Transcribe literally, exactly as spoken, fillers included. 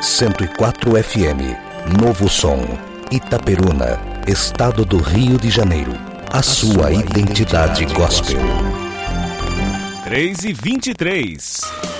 cento e quatro F M, Novo Som, Itaperuna, Estado do Rio de Janeiro. A, a sua, sua identidade, identidade gospel. três e vinte e três.